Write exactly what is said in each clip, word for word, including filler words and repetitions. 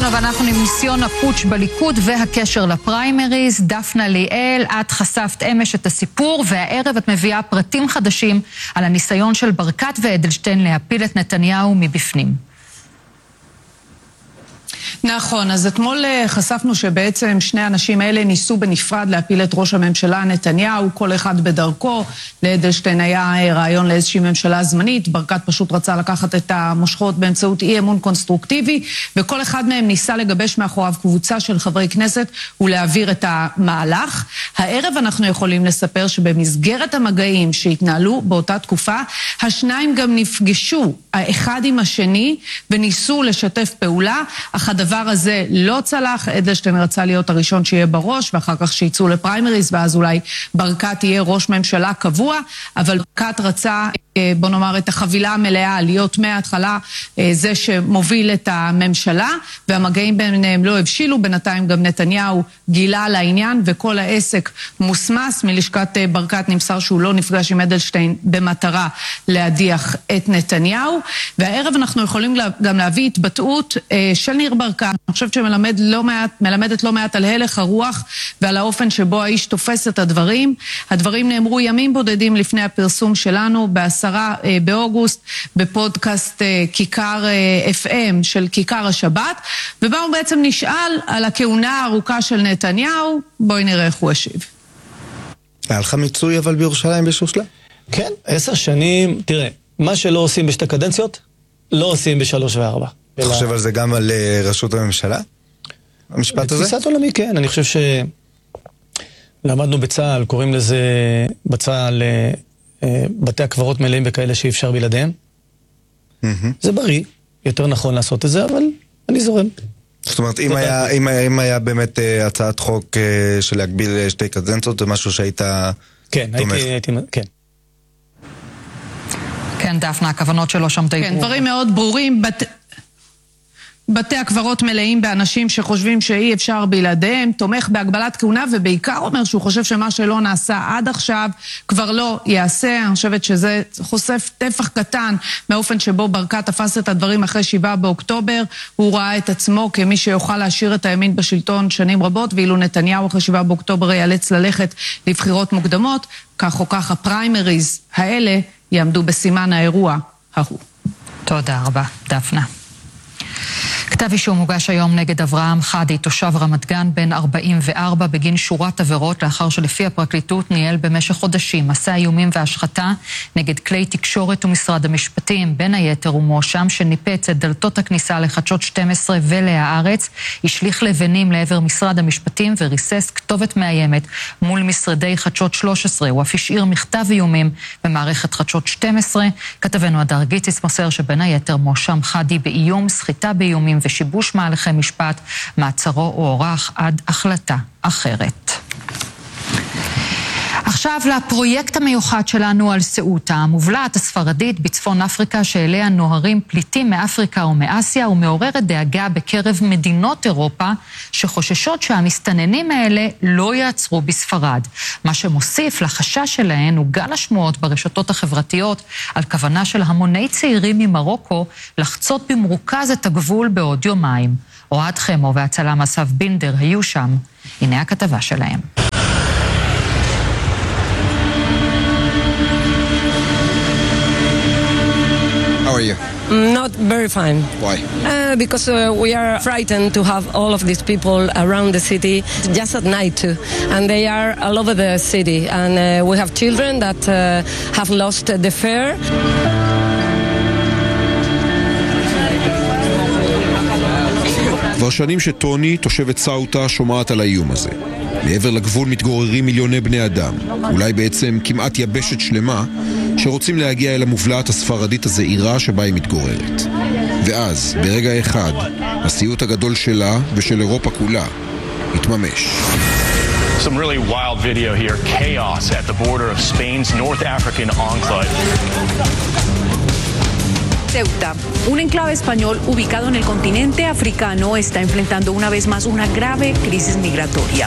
ואנחנו עם ניסיון הפוטש בליכוד והקשר לפריימריז. דפנה ליאל, את חשפת אמש את הסיפור, והערב את מביאה פרטים חדשים על הניסיון של ברקת ואדלשטיין להפיל את נתניהו מבפנים. נכון, אז אתמול חשפנו שבעצם שני האנשים האלה ניסו בנפרד להפיל את ראש הממשלה נתניהו, כל אחד בדרכו. לאדלשטיין היה רעיון לאיזושהי ממשלה זמנית, ברקת פשוט רצה לקחת את המושכות באמצעות אי אמון קונסטרוקטיבי, וכל אחד מהם ניסה לגבש מאחוריו קבוצה של חברי כנסת ולהעביר את המהלך. הערב אנחנו יכולים לספר שבמסגרת המגעים שהתנהלו באותה תקופה, השניים גם נפגשו האחד עם השני וניסו לשתף פעולה, אך הדבר הזה לא צלח. אדלשטיין רצה להיות הראשון שיהיה בראש, ואחר כך שיצאו לפריימריז, ואז אולי ברקת יהיה ראש ממשלה קבוע, אבל ברקת רצה, בוא נאמר, את החבילה המלאה, להיות מההתחלה זה שמוביל את הממשלה, והמגעים ביניהם לא הבשילו. בינתיים גם נתניהו גילה על העניין, וכל העסק מוסמס. מלשכת ברקת נמסר שהוא לא נפגש עם אדלשטיין במטרה להדיח את נתניהו. והערב אנחנו יכולים גם להביא התבטאות של ניר ברקת, אני חושבת שמלמד לא מעט, מלמדת לא מעט על הלך הרוח ועל האופן שבו האיש תופס את הדברים. הדברים נאמרו ימים בודדים לפני הפרסום שלנו, בעשרה באוגוסט, בפודקאסט כיכר אף אם של כיכר השבת, ובו הוא בעצם נשאל על הכהונה הארוכה של נתניהו. בואי נראה איך הוא השיב. היה לך מיצוי אבל בירושלים בשושלה? כן, עשר שנים, תראה, מה שלא עושים בשתי קדנציות, לא עושים בשלוש וארבע. אתה חושב על זה גם על ראשות הממשלה? המשפט הזה? בתפיסת עולמי, כן. אני חושב שלמדנו בצה"ל, קוראים לזה בצה"ל בתי הקברות מלאים וכאלה שאי אפשר בלעדיהם. זה בריא, יותר נכון לעשות את זה, אבל אני זורם. זאת אומרת, אם היה, אם, אם היה באמת הצעת חוק של להגביל שתי קדנציות, זה משהו שהיית כן, תומך. הייתי, הייתי, כן. כן, דפנה, הכוונות שלו שם די כן, דברים מאוד ברורים. בת... בתי הקברות מלאים באנשים שחושבים שאי אפשר בלעדיהם, תומך בהגבלת כהונה, ובעיקר אומר שהוא חושב שמה שלא נעשה עד עכשיו כבר לא יעשה. אני חושבת שזה חושף טפח קטן מאופן שבו ברקת תפס את הדברים אחרי שבעה באוקטובר. הוא ראה את עצמו כמי שיוכל להשאיר את הימין בשלטון שנים רבות, ואילו נתניהו אחרי שבעה באוקטובר ייאלץ ללכת לבחירות מוקדמות, כך או כך הפריימריז האלה יעמדו בסימן האירוע ההוא. תודה רבה, דפנה. כתב אישום הוגש היום נגד אברהם חדי, תושב רמת גן, בן ארבעים וארבע, בגין שורת עבירות, לאחר שלפי הפרקליטות ניהל במשך חודשים מסע איומים והשחתה נגד כלי תקשורת ומשרד המשפטים. בין היתר הוא מואשם שניפץ את דלתות הכניסה לחדשות שתים עשרה ולהארץ, השליך לבנים לעבר משרד המשפטים וריסס כתובת מאיימת מול משרדי חדשות שלוש עשרה. הוא אף השאיר מכתב איומים במערכת חדשות שתים עשרה. כתבנו הדר גיציס מוסר שבין היתר מואשם חדי באיום, סחיטה באיומים ושיבוש מהלכי משפט. מעצרו הוארך עד החלטה אחרת. עכשיו לפרויקט המיוחד שלנו על סעוטה, המובלעת הספרדית בצפון אפריקה, שאליה נוהרים פליטים מאפריקה ומאסיה, ומעוררת דאגה בקרב מדינות אירופה שחוששות שהמסתננים האלה לא יעצרו בספרד. מה שמוסיף לחשש שלהן הוא גל השמועות ברשתות החברתיות על כוונה של המוני צעירים ממרוקו לחצות במרוכז את הגבול בעוד יומיים. אוהד חמו והצלם אסף בינדר היו שם. הנה הכתבה שלהם. How are you? Not very fine. Why? Uh, because uh, we are frightened to have all of these people around the city, just at night too. And they are all over the city. And uh, we have children that uh, have lost the fear. כבר שנים שטוני, תושבת סאוטה, שומעת על האיום הזה. מעבר לגבול מתגוררים מיליוני בני אדם, אולי בעצם כמעט יבשת שלמה, שרוצים להגיע אל המובלעת הספרדית הזעירה שבה היא מתגוררת. ואז, ברגע אחד, הסיוט הגדול שלה ושל אירופה כולה התממש. Some really wild video here. Chaos at the border of Spain's North African enclave. Ceuta, un enclave español ubicado en el continente africano, está enfrentando una vez más una grave crisis migratoria.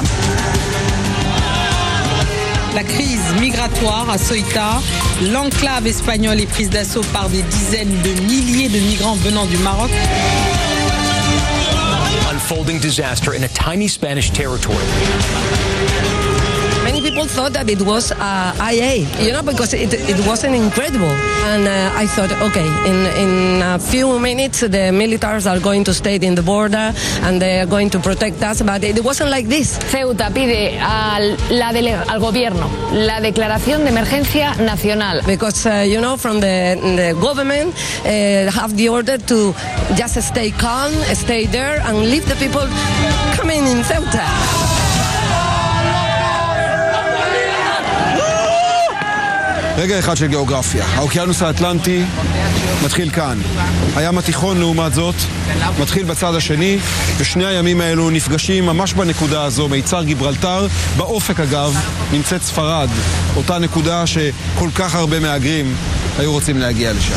La crise migratoire à Ceuta, l'enclave espagnole est prise d'assaut par des dizaines de milliers de migrants venant du Maroc. building disaster in a tiny Spanish territory. Many people thought that it was uh, I A, you know, because it, it wasn't incredible. And uh, I thought, okay, in, in a few minutes the militaries are going to stay in the border and they are going to protect us, but it wasn't like this. Ceuta pide al, la dele, al gobierno la declaración de emergencia nacional. Because, uh, you know, from the, the government uh, have the order to just stay calm, stay there and leave the people coming in Ceuta. רגע אחד של גיאוגרפיה. האוקיינוס האטלנטי מתחיל כאן. הים התיכון לעומת זאת מתחיל בצד השני, ושני הימים האלו נפגשים ממש בנקודה הזו, מיצר גיברלטר. באופק אגב נמצאת ספרד, אותה נקודה שכל כך הרבה מהגרים היו רוצים להגיע לשם.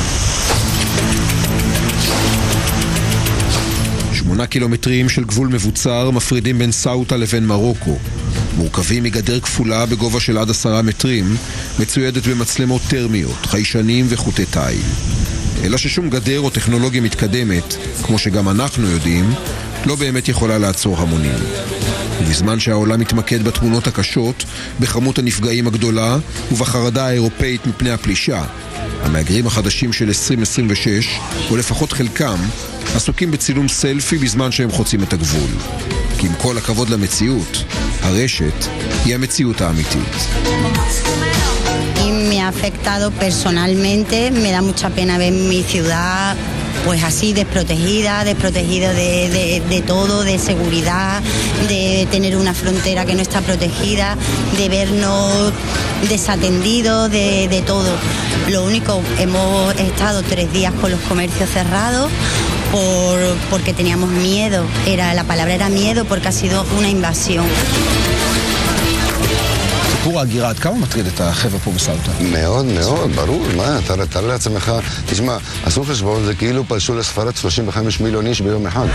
שמונה קילומטרים של גבול מבוצר מפרידים בין סאוטה לבין מרוקו. מורכבים מגדר כפולה בגובה של עד עשרה מטרים, מצוידת במצלמות טרמיות, חיישנים וחוטי תיל. אלא ששום גדר או טכנולוגיה מתקדמת, כמו שגם אנחנו יודעים, לא באמת יכולה לעצור המונים. ובזמן שהעולם מתמקד בתמונות הקשות, בכמות הנפגעים הגדולה ובחרדה האירופאית מפני הפלישה, המהגרים החדשים של עשרים עשרים ושש, או לפחות חלקם, עסוקים בצילום סלפי בזמן שהם חוצים את הגבול. כי עם כל הכבוד למציאות, הרשת היא המציאות האמיתית. Y me ha afectado personalmente, me da mucha pena ver mi ciudad pues así desprotegida, desprotegida de, de, de todo, de seguridad, de tener una frontera que no está protegida, de vernos desatendidos, de, de todo. Lo único, hemos estado tres días con los comercios cerrados por, porque teníamos miedo, era, la palabra era miedo porque ha sido una invasión. סיפור ההגירה, עד כמה מטריד את החבר'ה פה בסאוטה? מאוד, מאוד, ברור, מה, תאר לעצמך, תשמע, עשו חשבון, זה כאילו פלשו לספרד שלושים וחמישה מיליון איש ביום אחד.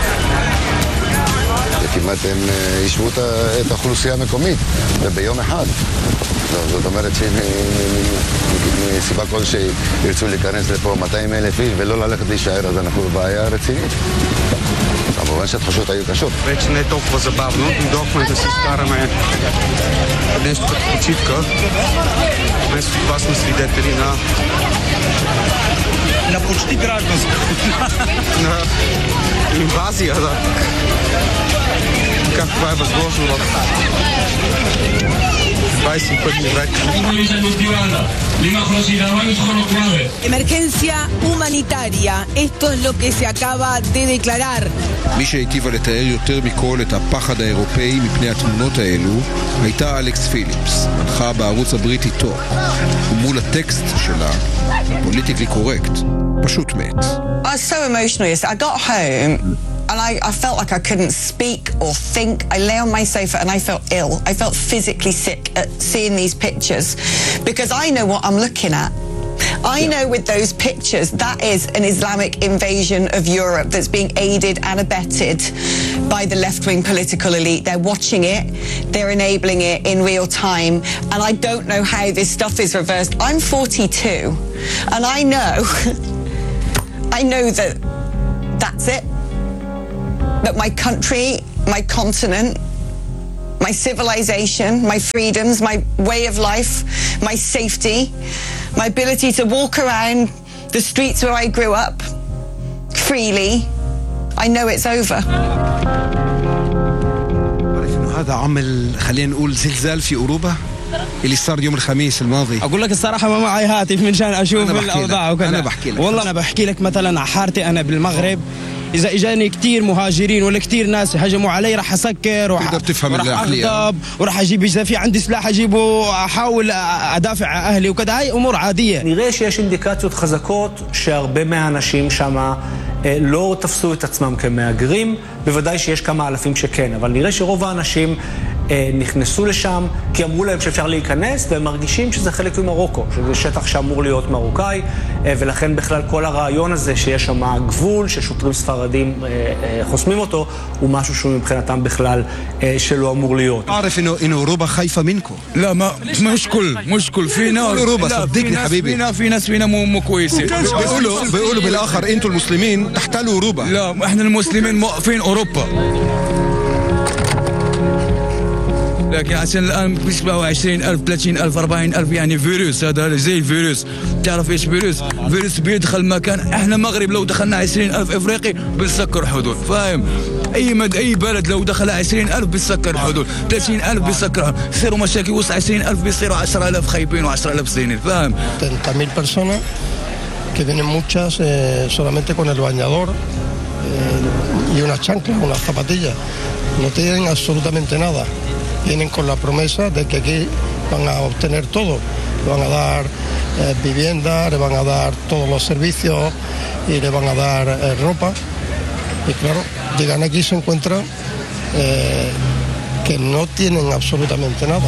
וכמעט הם ישבו את האוכלוסייה המקומית, וביום אחד. זאת אומרת שאם מסיבה כלשהי ירצו להיכנס לפה מאתיים אלף איש ולא ללכת להישאר, אז אנחנו בבעיה רצינית. כמובן שהתחושות היו קשות. Вече не е толкова забавно. Дойдохме да си скараме нещо като почивка. Вместо това сме свидетели на... на почти гражданство. на инвазия, да. Как това е възможно в двадесет и първи век. Emergencia humanitaria. Esto es lo que se acaba de declarar. מי שהיטיבה לתאר יותר מכל את הפחד האירופאי מפני התמונות האלו הייתה אלכס פיליפס, מנחה בערוץ הבריטי טוק, ומול הטקסט שלה, פוליטיקלי קורקט, פשוט מת. I was so emotional yesterday. I got home and I, I felt like I couldn't speak or think. I lay on my sofa and I felt ill. I felt physically sick at seeing these pictures because I know what I'm looking at. I know with those pictures that is an Islamic invasion of Europe that's being aided and abetted by the left-wing political elite. They're watching it, they're enabling it in real time, and I don't know how this stuff is reversed. I'm forty-two and I know I know that that's it. That my country, my continent, my civilization, my freedoms, my way of life, my safety, my ability to walk around the streets where I grew up freely, I know it's over. هذا عمل خلينا نقول زلزال في أوروبا اللي صار يوم الخميس الماضي. اقول لك الصراحه ما معي هاتف من شان اشوف الاوضاع وكذا. انا بحكي لك والله انا بحكي لك مثلا على حارتي انا بالمغرب، اذا اجاني كثير مهاجرين ولا كثير ناس هجموا علي راح اسكر وراح اغضب وراح اجيب اذا في عندي سلاح اجيبه احاول ادافع عن اهلي وكذا. هاي امور عاديه. נראה שיש אינדיקציות חזקות שהרבה מהאנשים שם לא תפסו את עצמם כמהגרים, בוודאי שיש כמה אלפים שכן, אבל נראה שרוב האנשים נכנסו לשם כי אמרו להם שאפשר להיכנס והם מרגישים שזה חלק ממרוקו, שזה שטח שאמור להיות מרוקאי, ולכן בכלל כל הרעיון הזה שיש שם גבול ששוטרים ספרדים חוסמים אותו הוא משהו שהוא מבחינתם בכלל שלא אמור להיות. عارف انه انه اوروبا خايفه منكم. لا ما مشكل مشكل في ناس اوروبا صدقني حبيبي فينا في ناس فينا مو مو كويسين. بيقولوا بيقولوا بالاخر انتم المسلمين تحتلوا اوروبا. لا احنا المسلمين موقفين اوروبا. لكن عشان الآن بيشبهوا عشرين ألف ثلاثين ألف أربعين ألف يعني فيروس. هذا زي الفيروس. تعرف إيش فيروس؟ فيروس بيدخل مكان. إحنا مغرب لو دخلنا عشرين ألف إفريقي بنسكر حدود. فاهم؟ أي مد أي بلد لو دخل عشرين ألف بيسكر حدود. ثلاثين ألف بيسكر. يصيروا مشاكل وسط عشرين ألف بيصيروا عشرة آلاف خايبين وعشرة آلاف سنين. فاهم؟ setenta mil personas que vienen muchas eh, solamente con el bañador eh, y unas chanclas, unas zapatillas. No tienen absolutamente nada. Vienen con la promesa de que aquí van a obtener todo. Le van a dar eh, vivienda, le van a dar todos los servicios y le van a dar eh, ropa. Y claro, llegan aquí y se encuentran eh, que no tienen absolutamente nada.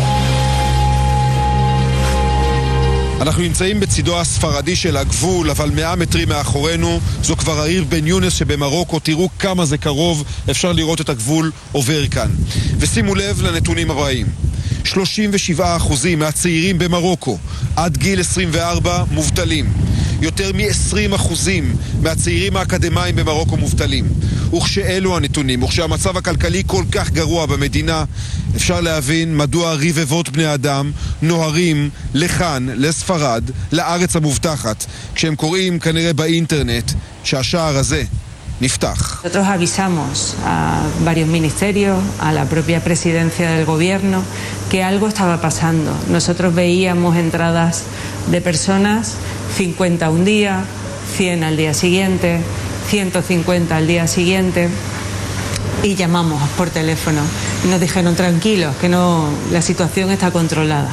אנחנו נמצאים בצידו הספרדי של הגבול, אבל מאה מטרים מאחורינו זו כבר העיר בן יונס שבמרוקו. תראו כמה זה קרוב, אפשר לראות את הגבול עובר כאן. ושימו לב לנתונים הבאים. שלושים ושבעה אחוזים מהצעירים במרוקו עד גיל עשרים וארבע מובטלים. יותר מ-עשרים אחוזים מהצעירים האקדמיים במרוקו מובטלים. וכשאלו הנתונים, וכשהמצב הכלכלי כל כך גרוע במדינה, אפשר להבין מדוע רבבות בני אדם נוהרים לכאן, לספרד, לארץ המובטחת, כשהם קוראים כנראה באינטרנט שהשער הזה נפתח. Nosotros avisamos a varios ministerios, a la propia presidencia del gobierno, que algo estaba pasando. Nosotros veíamos entradas de personas, cincuenta un día, cien al día siguiente, ciento cincuenta al día siguiente, y llamamos por teléfono. Y nos dijeron tranquilos, que no, la situación está controlada.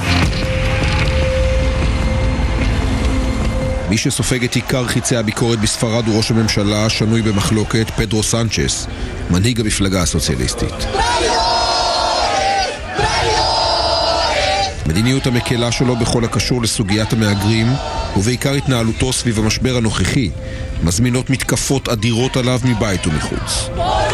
מי שסופג את עיקר חיצי הביקורת בספרד הוא ראש הממשלה שנוי במחלוקת פדרו סנצ'ס, מנהיג המפלגה הסוציאליסטית. מדיניות המקלה שלו בכל הקשור לסוגיית המהגרים ובעיקר התנהלותו סביב המשבר הנוכחי מזמינות מתקפות אדירות עליו מבית ומחוץ.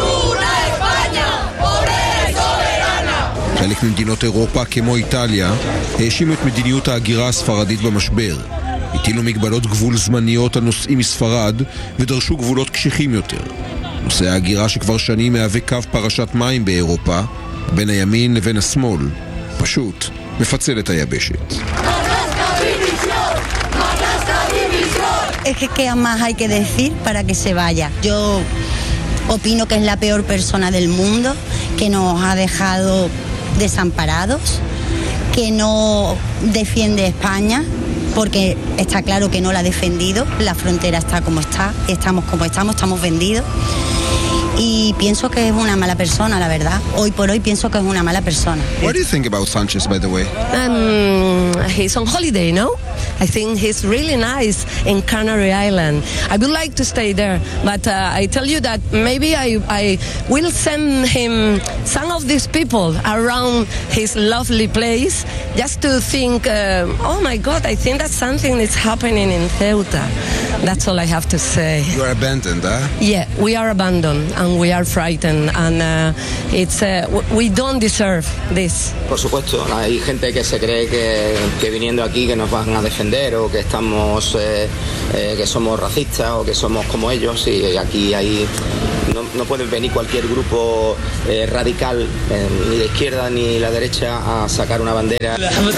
חלק ממדינות אירופה כמו איטליה האשימו את מדיניות ההגירה הספרדית במשבר, הטילו מגבלות גבול זמניות על נוסעים מספרד ודרשו גבולות קשיחים יותר. נושא ההגירה שכבר שנים מהווה קו פרשת מים באירופה בין הימין לבין השמאל פשוט מפצל את היבשת. Es que qué más hay que decir para que se vaya. Yo opino que es la peor persona del mundo, que nos ha dejado desamparados, que no defiende España, porque está claro que no la ha defendido, la frontera está como está, estamos como estamos, estamos vendidos. Y pienso que es una mala persona, la verdad. Hoy por hoy pienso que es una mala persona. What do you think about Sanchez, by the way? Um, he's on holiday, no? I think he's really nice in Canary Island. I would like to stay there, but uh, I tell you that maybe I, I will send him some of these people around his lovely place just to think, uh, oh my God, I think that something is happening in Ceuta. That's all I have to say. You are abandoned, huh? Yeah, we are abandoned and we are frightened and uh, it's uh, we don't deserve this. Por supuesto, hay gente que se cree que, que viniendo aquí que nos van a defender o que estamos eh, eh, que somos racistas o que somos como ellos y aquí hay no, no puede venir cualquier grupo eh, radical eh, ni de izquierda ni la derecha a sacar una bandera.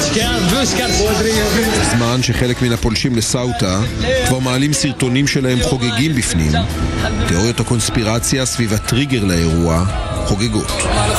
בזמן שחלק מן הפולשים לסאוטה כבר מעלים סרטונים שלהם חוגגים בפנים, תיאוריות הקונספירציה סביב הטריגר לאירוע חוגגות.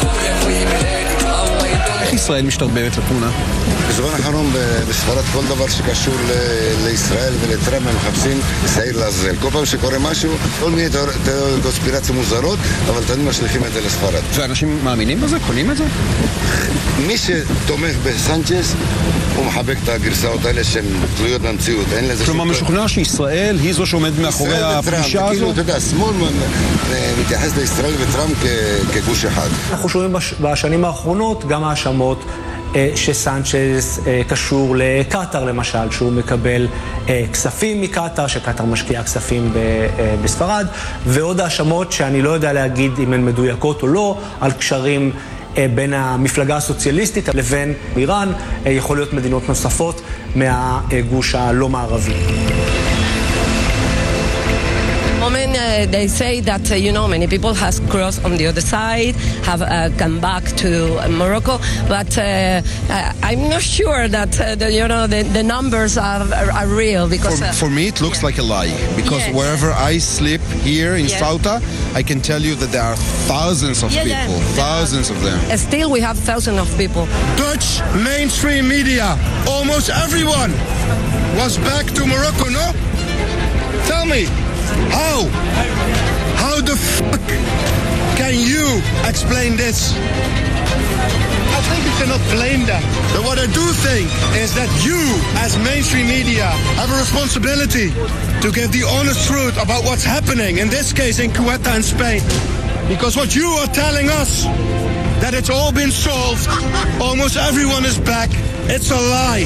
איך ישראל משתרבבת לתמונה? בזמן האחרון בספרד כל דבר שקשור לישראל ולטראמפ הם מחפשים שעיר לעזאזל. כל פעם שקורה משהו, כל מיני תיאוריות קונספירציה מוזרות, אבל תמיד משליכים את זה לספרד. ואנשים מאמינים בזה? קונים את זה? מי שתומך בסנצ'ס הוא מחבק את הגרסאות האלה שהן תלויות במציאות. כלומר משוכנע שישראל היא זו שעומד מאחורי הפגישה הזו? כאילו, אתה יודע, שמאל מתייחס לישראל וטראמפ כגוש אחד. אנחנו שומעים בשנים האחרונות גם האשמות שסנצ'ס קשור לקטר למשל, שהוא מקבל כספים מקטר, שקטר משקיעה כספים בספרד, ועוד האשמות שאני לא יודע להגיד אם הן מדויקות או לא, על קשרים בין המפלגה הסוציאליסטית לבין איראן, יכול להיות מדינות נוספות מהגוש הלא מערבי. moment uh, uh, they say that, uh, you know, many people have crossed on the other side, have uh, come back to Morocco, but uh, uh, I'm not sure that, uh, the, you know, the, the numbers are, are, are real. Because For, uh, for me, it looks yeah. like a lie, because yes. wherever I sleep here in yes. Ceuta, I can tell you that there are thousands of yeah, people, yeah. thousands of them. Uh, still, we have thousands of people. Dutch mainstream media, almost everyone was back to Morocco, no? Tell me, how? How the fuck can you explain this? I think you cannot blame them. But what I do think is that you, as mainstream media, have a responsibility to give the honest truth about what's happening, in this case in Ceuta in Spain. Because what you are telling us, that it's all been solved, almost everyone is back, it's a lie.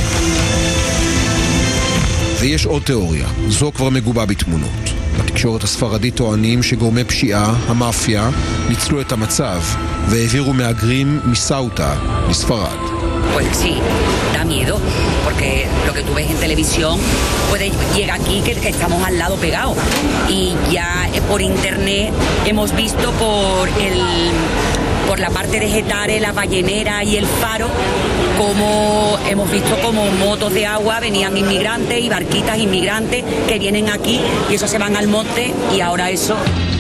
ויש עוד תיאוריה, זו כבר מגובה בתמונות. בתקשורת הספרדית טוענים שגורמי פשיעה, המאפיה, ניצלו את המצב והעבירו מהגרים מסאוטה לספרד. Pues sí, da miedo, porque lo que tú ves en televisión puede llegar aquí que estamos al lado pegados. Y ya por internet hemos visto por el por la parte de Getares, la ballenera y el faro, como hemos visto como motos de agua venían inmigrantes y barquitas inmigrantes que vienen aquí y eso se van al monte y ahora eso.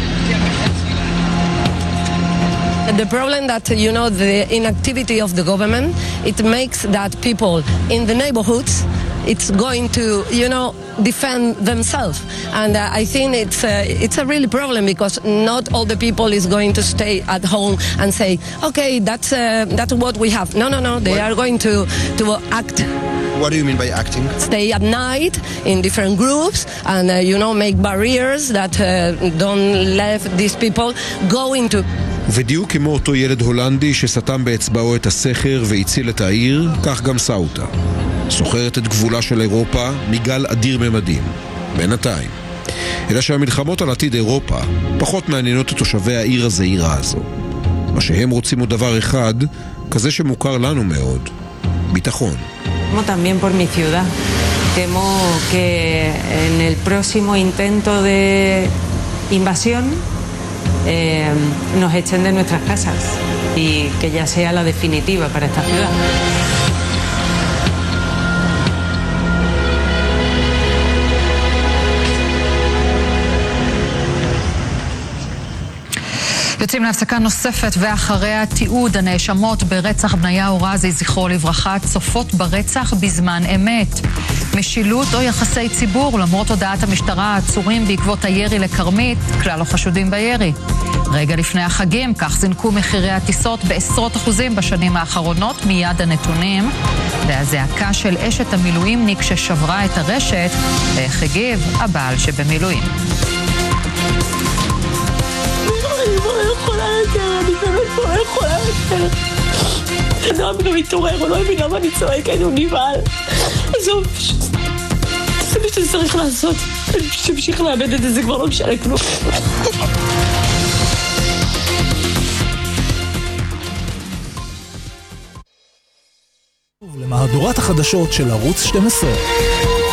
The problem that, you know, the inactivity of the government, it makes that people in the neighborhoods, it's going to, you know, defend themselves. And uh, I think it's uh, it's a really problem because not all the people is going to stay at home and say, okay, that's uh, that's what we have. No, no, no. They what? are going to to act. What do you mean by acting? Stay at night in different groups and, uh, you know, make barriers that uh, don't let these people go into. בדיוק כמו אותו ילד הולנדי שסתם באצבעו את הסכר והציל את העיר, כך גם סאוטה. סוחרת את גבולה של אירופה מגל אדיר ממדים. בינתיים. אלא שהמלחמות על עתיד אירופה פחות מעניינות את תושבי העיר הזעירה הזו. מה שהם רוצים הוא דבר אחד, כזה שמוכר לנו מאוד. ביטחון. Temo también por mi ciudad. Temo que en el próximo intento de invasión eh, nos echen de nuestras casas y que ya sea la definitiva para esta ciudad. יוצאים להפסקה נוספת ואחריה תיעוד הנאשמות ברצח בניהו רזי, זכרו לברכה, צופות ברצח בזמן אמת. משילות או יחסי ציבור, למרות הודעת המשטרה העצורים בעקבות הירי לקרמית, כלל לא חשודים בירי. רגע לפני החגים, כך זינקו מחירי הטיסות בעשרות אחוזים בשנים האחרונות, מיד הנתונים. והזעקה של אשת המילואימניק ששברה את הרשת, איך הגיב הבעל שבמילואים. אני באמת לא יכולה יותר. נועם לא מתעורר, הוא לא מבין למה אני צועקת, הוא נבהל. עזוב, זה מה שצריך לעשות. אני פשוט אמשיך לאבד את זה, זה כבר לא משנה כלום. למהדורת החדשות של ערוץ שתים עשרה.